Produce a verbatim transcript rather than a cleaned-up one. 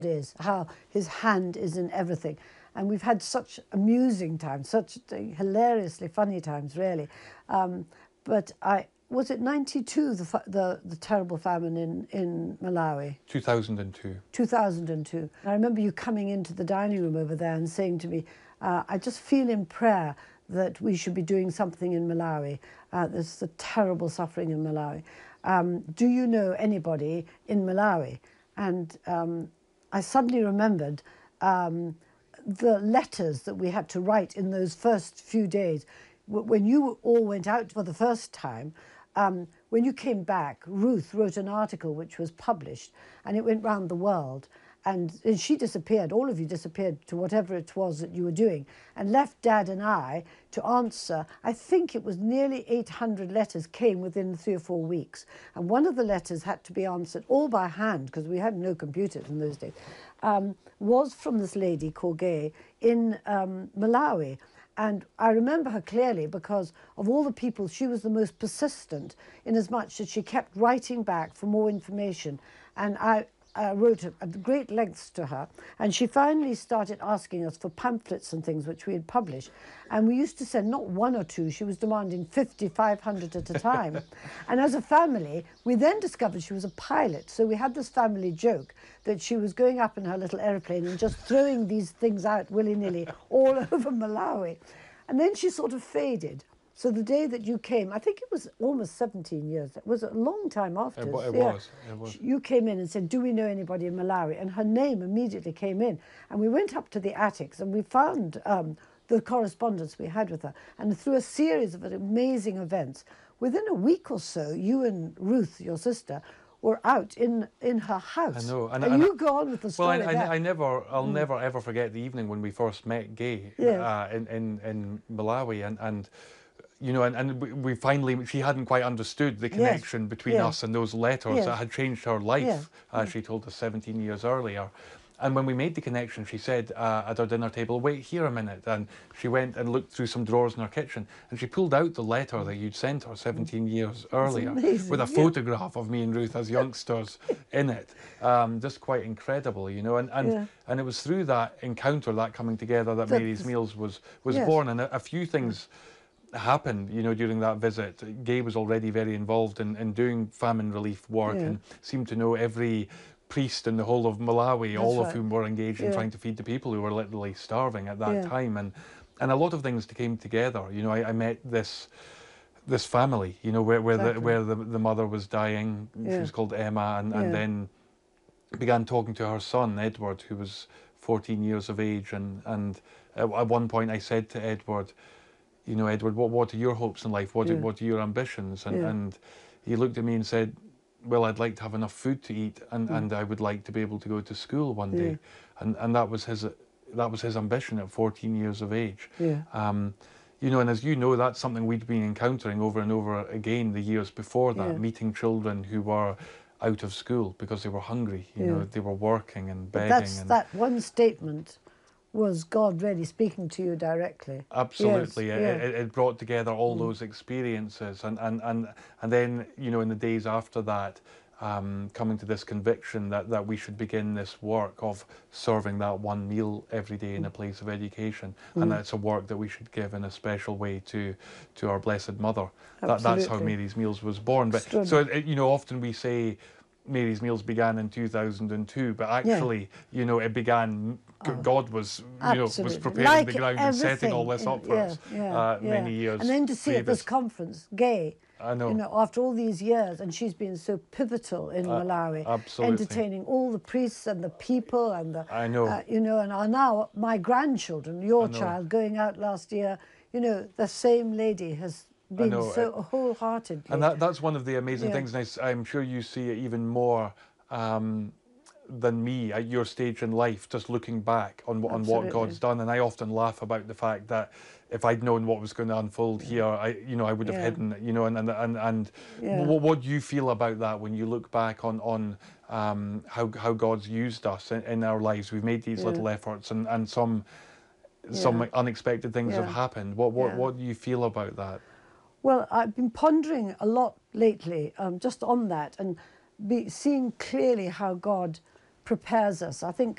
is, how his hand is in everything. And we've had such amusing times, such hilariously funny times, really. Um, but I was it ninety-two, the, the, the terrible famine in, in Malawi? two thousand two. two thousand two. I remember you coming into the dining room over there and saying to me, uh, I just feel in prayer that we should be doing something in Malawi. Uh, there's the terrible suffering in Malawi. Um, do you know anybody in Malawi? And um, I suddenly remembered um, the letters that we had to write in those first few days. When you all went out for the first time, um, when you came back, Ruth wrote an article which was published, and it went round the world. And, and she disappeared, all of you disappeared to whatever it was that you were doing, and left Dad and I to answer. I think it was nearly eight hundred letters came within three or four weeks. And one of the letters had to be answered all by hand, because we had no computers in those days, um, was from this lady, Korgay, in um, Malawi. And I remember her clearly because of all the people, she was the most persistent, in as much that she kept writing back for more information. And I uh, wrote at great lengths to her. And she finally started asking us for pamphlets and things which we had published. And we used to send not one or two, she was demanding fifty, five hundred at a time. And as a family, we then discovered she was a pilot. So we had this family joke that she was going up in her little aeroplane and just throwing these things out willy-nilly all over Malawi. And then she sort of faded. So the day that you came, I think it was almost seventeen years, it was a long time after. It, it yeah. was, it was. You came in and said, do we know anybody in Malawi? And her name immediately came in. And we went up to the attics and we found um, the correspondence we had with her. And through a series of amazing events, within a week or so, you and Ruth, your sister, were out in, in her house. I know. And, and, and you go on with the story. Well, I, there. I, I never, I'll Mm. never ever forget the evening when we first met Gay Yes. uh, in, in, in Malawi. And, and you know, and, and we finally, she hadn't quite understood the connection yes. between yes. us and those letters yes. that had changed her life, yes. as she told us seventeen years earlier. And when we made the connection, she said uh, at our dinner table, wait here a minute. And she went and looked through some drawers in her kitchen and she pulled out the letter that you'd sent her seventeen years earlier amazing, with a yeah. photograph of me and Ruth as youngsters in it. Um, just quite incredible, you know. And and, Yeah. and it was through that encounter, that coming together, that That- Mary's Meals was, was yes. born. And a, a few things happened, you know, during that visit. Gay was already very involved in, in doing famine relief work Yeah. and seemed to know every priest in the whole of Malawi, That's all of right. whom were engaged in Yeah. trying to feed the people who were literally starving at that Yeah. time. And and a lot of things came together. You know, I, I met this this family, you know, where where Exactly. the where the, the mother was dying. Yeah. She was called Emma, and, Yeah. and then began talking to her son, Edward, who was fourteen years of age. And, and at, at one point I said to Edward, you know, Edward, what, what are your hopes in life? What, Yeah. are, what are your ambitions? And, Yeah. and he looked at me and said, well, I'd like to have enough food to eat, and, Mm. and I would like to be able to go to school one Yeah. day. And, and that was his that was his ambition at fourteen years of age. Yeah. Um, you know, and as you know, that's something we'd been encountering over and over again the years before that, Yeah. meeting children who were out of school because they were hungry, you Yeah. know, they were working and But begging. that's, and that one statement was God really speaking to you directly. Absolutely, Yes, it, yeah. it, it brought together all Mm. those experiences, and, and, and, and then, you know, in the days after that, um, coming to this conviction that, that we should begin this work of serving that one meal every day in a place of education, Mm. and that's a work that we should give in a special way to to our Blessed Mother. That, that's how Absolutely. Mary's Meals was born. But so, it, you know, often we say Mary's Meals began in two thousand two, but actually, you know, it began. Oh. God was, you know, was Absolutely. preparing Like the ground and setting all this everything up in- for yeah, us yeah, uh, yeah. many years. And then to see at this previous. conference, Gay, I know. you know, after all these years, and she's been so pivotal in Uh, Malawi, absolutely. entertaining all the priests and the people and the, I know. uh, you know, and are now my grandchildren, your I know. child going out last year, you know, the same lady has been know, so it- wholeheartedly. And that, that's one of the amazing Yeah. things, and I s- I'm sure you see it even more um, than me at your stage in life, just looking back on, on what Absolutely. God's done. And I often laugh about the fact that if I'd known what was going to unfold here, I, you know, I would have Yeah. hidden, you know, and, and, and, and Yeah. what, what do you feel about that when you look back on, on um, how, how God's used us in, in our lives? We've made these Yeah. little efforts, and, and some, some Yeah. unexpected things have Yeah. happened. What, what, Yeah. what do you feel about that? Well, I've been pondering a lot lately um, just on that, and be, seeing clearly how God prepares us. I think